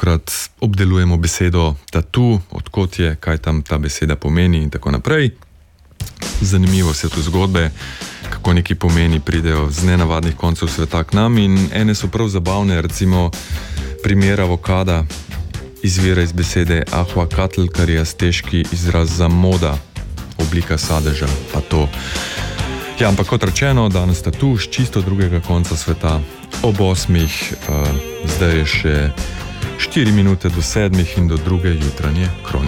tokrat obdelujemo besedo tatu, odkot je, kaj tam ta beseda pomeni in tako naprej. Zanimivo se tu zgodbe, kako neki pomeni pridejo z nenavadnih koncev sveta k nam in ene so prav zabavne, recimo primer avokada izvira iz besede ahuacatl, kar je azteški izraz za moda, oblika sadeža, pa to. Ja, ampak kot rečeno, danes tatu z čisto drugega konca sveta ob 8, zdaj je še 4 minute do 7 in do 2 jutranje kronike.